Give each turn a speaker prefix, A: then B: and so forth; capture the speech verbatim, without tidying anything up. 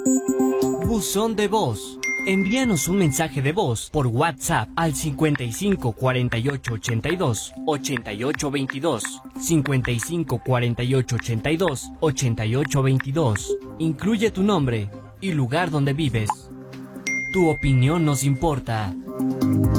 A: Buzón de voz. Envíanos un mensaje de voz por WhatsApp al cincuenta y cinco cuarenta y ocho ochenta y dos ochenta y ocho veintidós, cincuenta y cinco cuarenta y ocho ochenta y dos ochenta y ocho veintidós. Incluye tu nombre y lugar donde vives. Tu opinión nos importa.